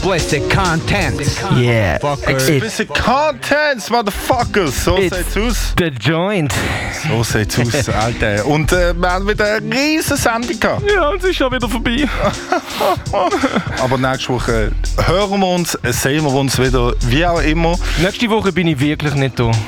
Explicit content. Yeah. Explicit content, motherfuckers. So sieht's aus. The Joint. So sieht's aus, Alter. Und wir haben wieder eine riesen Sendung gehabt. Ja, und es ist schon wieder vorbei. Aber nächste Woche hören wir uns, sehen wir uns wieder, wie auch immer. Nächste Woche bin ich wirklich nicht da.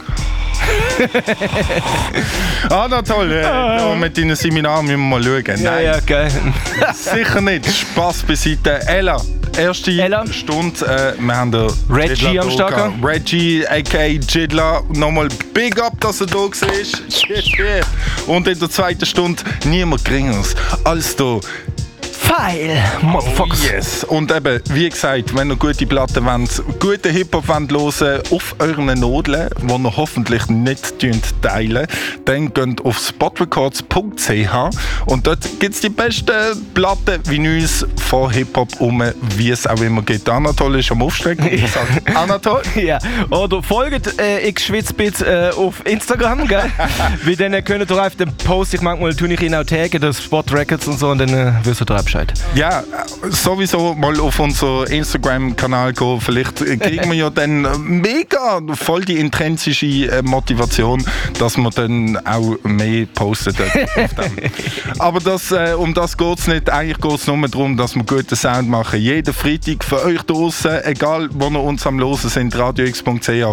Na toll, mit deinen Seminaren müssen wir mal schauen. Nein, Ja, geil. sicher nicht. Spaß beiseite. Ella, erste Stunde. Wir haben den Reggie Jidler am Start gehabt. Reggie, a.k.a. Jidler. Nochmal big up, dass er da war. Shit. Und in der zweiten Stunde niemand Geringeres als da. File, Motherfuckers. Yes. Und eben, wie gesagt, wenn ihr gute Platten wollt, guten Hip-Hop wollt hören auf euren Nodeln, die ihr hoffentlich nicht teilen, dann geht auf spotrecords.ch und dort gibt es die besten Platten, Vinyls von Hip-Hop wie es auch immer geht. Anatol ist am Aufstrecken. Anatol? Ja, oder folgt xschwitzbit auf Instagram, gell? Weil dann könnt ihr drauf, den Post ich manchmal tue ich ihn auch taggen, das Spot Records und so, und dann wisst ihr drauf Bescheid. Ja, sowieso mal auf unseren Instagram-Kanal gehen. Vielleicht kriegen wir ja dann mega voll die intrinsische Motivation, dass wir dann auch mehr posten auf dem. Aber um das geht es nicht. Eigentlich geht es nur darum, dass wir guten Sound machen. Jeden Freitag für euch draussen, egal wo ihr uns am Hören sind, radiox.ch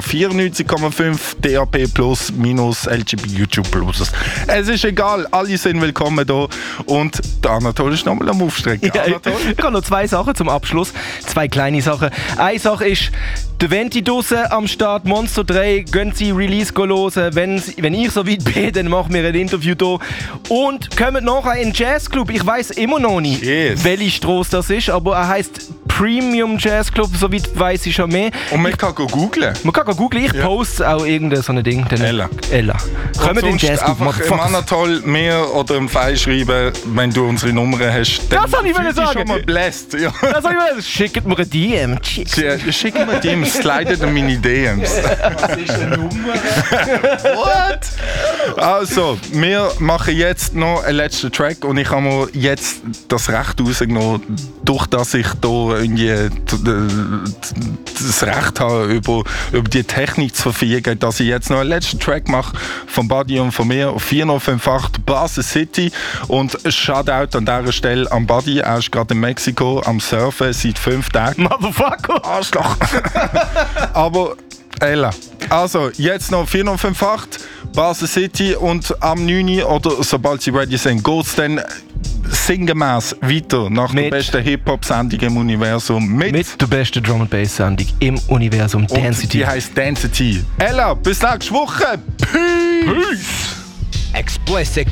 94,5 DAP Plus minus LGB YouTube Plus. Es ist egal, alle sind willkommen hier. Und der Anatol ist nochmal am Aufstrecken. Ja, ich habe noch zwei Sachen zum Abschluss. Zwei kleine Sachen. Eine Sache ist, der Venti draussen am Start, Monster 3, gehen Sie Release hören. Wenn ich so weit bin, dann machen wir ein Interview hier. Und kommen nachher in den Jazzclub. Ich weiss immer noch nicht, welche Strasse das ist, aber er heisst Premium Jazz Club, soweit weiss ich schon mehr. Und man kann googlen. Man kann googlen, ich poste auch irgendein so ein Ding. Ella. Kommen wir in den Jazzclub. Einfach im Anatol mir oder im Pfeil schreiben, wenn du unsere Nummer hast. Das soll ich sagen. Schon mal bläst. Ja. Das soll ich schickt mir eine DM. Schickt mir DMs, slidet in meine DMs. Was ist eine Nummer? What? Also, wir machen jetzt noch einen letzten Track und ich habe mir jetzt das Recht rausgenommen, durch das ich hier irgendwie das Recht habe, über die Technik zu verfügen, dass ich jetzt noch einen letzten Track mache von Buddy und von mir auf 4058 Basel City. Und ein Shoutout an dieser Stelle an Buddy, er ist gerade in Mexiko am Surfen seit 5 Tagen. Motherfucker! Arschloch! Aber Ella, also jetzt noch 4058 Basel City und am 9. oder sobald sie ready sind, geht's dann sinngemäß weiter nach der besten Hip-Hop-Sendung im Universum mit der besten Drum-and-Bass-Sendung im Universum, Density. Die heisst Density. Ella, bis nächste Woche. Peace! Explicit